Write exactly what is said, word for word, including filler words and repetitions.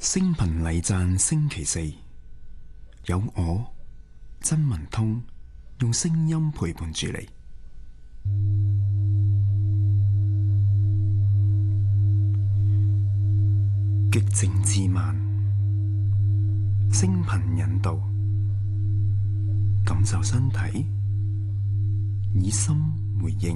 星頻禮讚星期四，有我曾文通用聲音陪伴住你。極靜自慢，星頻引導，感受身體，以心回應